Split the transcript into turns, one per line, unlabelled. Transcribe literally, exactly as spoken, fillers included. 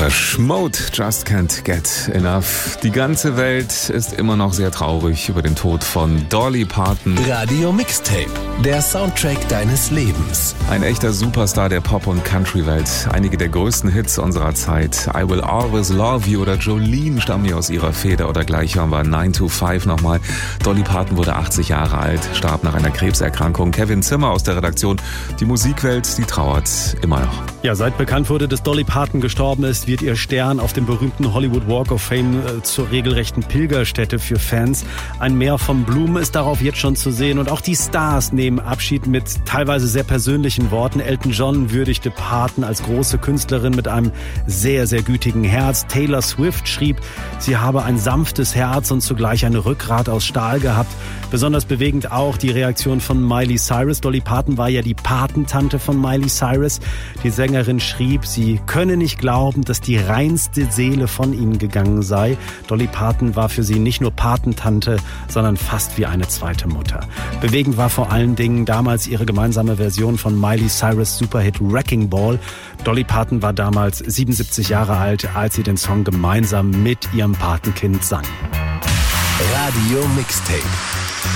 Depeche Mode, Just Can't Get Enough. Die ganze Welt ist immer noch sehr traurig über den Tod von Dolly Parton.
Radio Mixtape, der Soundtrack deines Lebens.
Ein echter Superstar der Pop- und Country-Welt. Einige der größten Hits unserer Zeit. I Will Always Love You oder Jolene stammen hier aus ihrer Feder. Oder gleich hören wir nine to five nochmal. Dolly Parton wurde achtzig Jahre alt, starb nach einer Krebserkrankung. Kevin Zimmer aus der Redaktion. Die Musikwelt, die trauert immer noch.
Ja, seit bekannt wurde, dass Dolly Parton gestorben ist, wird ihr Stern auf dem berühmten Hollywood Walk of Fame äh, zur regelrechten Pilgerstätte für Fans. Ein Meer von Blumen ist darauf jetzt schon zu sehen. Und auch die Stars nehmen Abschied mit teilweise sehr persönlichen Worten. Elton John würdigte Parton als große Künstlerin mit einem sehr, sehr gütigen Herz. Taylor Swift schrieb, sie habe ein sanftes Herz und zugleich ein Rückgrat aus Stahl gehabt. Besonders bewegend auch die Reaktion von Miley Cyrus. Dolly Parton war ja die Patentante von Miley Cyrus. Die Sängerin schrieb, sie könne nicht glauben, dass die reinste Seele von ihnen gegangen sei. Dolly Parton war für sie nicht nur Patentante, sondern fast wie eine zweite Mutter. Bewegend war vor allen Dingen damals ihre gemeinsame Version von Miley Cyrus' Superhit Wrecking Ball. Dolly Parton war damals siebenundsiebzig Jahre alt, als sie den Song gemeinsam mit ihrem Patenkind sang.
Radio Mixtape.